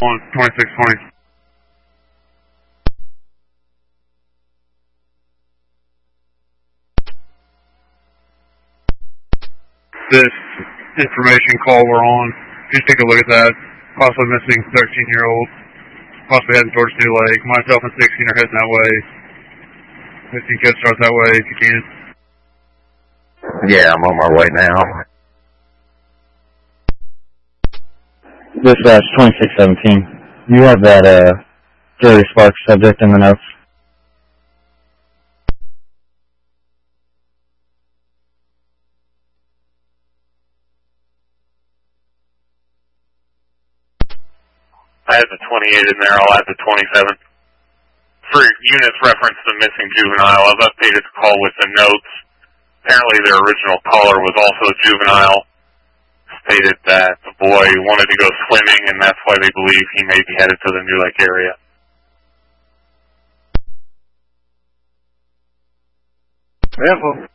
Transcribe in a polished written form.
on 2620. This information call we're on, just take a look at that. Possibly missing 13-year-old. Possibly heading towards New Lake. Myself and 16 are heading that way. 15 kids start that way if you can. Yeah, I'm on my way now. Dispatch 2617. You have that Jerry Sparks subject in the notes. I have the 28 in there. I'll add the 27. For units reference the missing juvenile, I've updated the call with the notes. Apparently their original caller was also a juvenile. Stated that the boy wanted to go swimming, and that's why they believe he may be headed to the New Lake area. Well,